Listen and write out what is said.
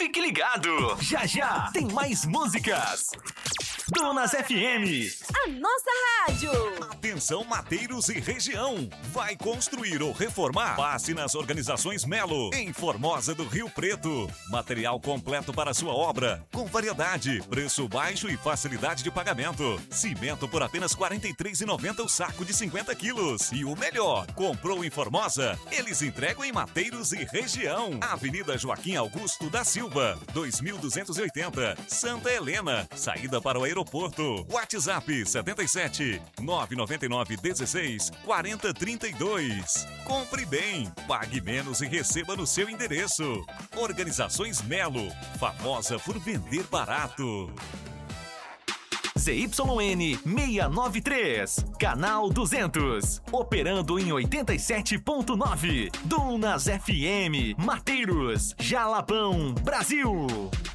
Fique ligado, já já tem mais músicas. Dunas FM, a nossa rádio. Atenção, mateiros e região. Vai construir ou reformar? Passe nas Organizações Melo, em Formosa do Rio Preto. Material completo para sua obra, com variedade, preço baixo e facilidade de pagamento. Cimento por apenas R$ 43,90 o saco de 50 quilos. E o melhor, comprou em Formosa? Eles entregam em mateiros e região. Avenida Joaquim Augusto da Silva, 2280, Santa Helena. Saída para o aeroporto. WhatsApp 77 999 16 40 32. Compre bem, pague menos e receba no seu endereço. Organizações Melo, famosa por vender barato. ZYN 693, canal 200, operando em 87.9, Dunas FM, Mateiros, Jalapão, Brasil.